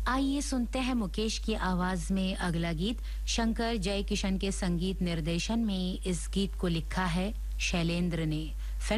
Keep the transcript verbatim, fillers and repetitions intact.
आइए सुनते हैं मुकेश की आवाज में अगला गीत। शंकर जय किशन के संगीत निर्देशन में इस गीत को लिखा है शैलेंद्र ने।